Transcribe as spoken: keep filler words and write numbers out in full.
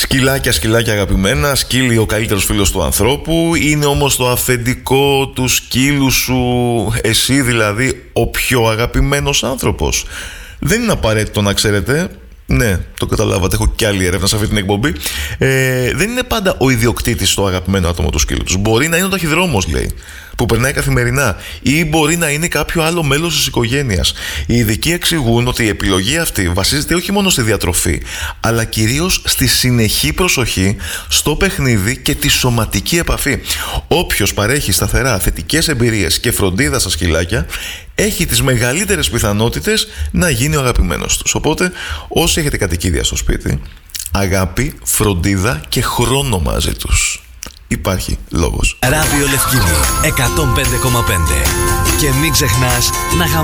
Σκυλάκια, σκυλάκια αγαπημένα, σκύλι ο καλύτερος φίλος του ανθρώπου, είναι όμως το αφεντικό του σκύλου σου, εσύ δηλαδή ο πιο αγαπημένος άνθρωπος. Δεν είναι απαραίτητο να ξέρετε, ναι, το καταλάβατε, έχω και άλλη έρευνα σε αυτή την εκπομπή. Ε, δεν είναι πάντα ο ιδιοκτήτης το αγαπημένο άτομο του σκύλου τους. Μπορεί να είναι ο ταχυδρόμος, λέει, που περνάει καθημερινά, ή μπορεί να είναι κάποιο άλλο μέλος της οικογένειας. Οι ειδικοί εξηγούν ότι η επιλογή αυτή βασίζεται όχι μόνο στη διατροφή, αλλά κυρίως στη συνεχή προσοχή στο παιχνίδι και τη σωματική επαφή. Όποιος παρέχει σταθερά θετικές εμπειρίες και φροντίδα στα σκυλάκια, έχει τις μεγαλύτερες πιθανότητες να γίνει ο αγαπημένος τους. Οπότε, όσοι έχετε κατοικίδια στο σπίτι, αγάπη, φροντίδα και χρόνο μαζί τους. Υπάρχει λόγος. Ράδιο Λευκήνη εκατόν πέντε κόμμα πέντε. Και μην ξεχνάς να χαμ...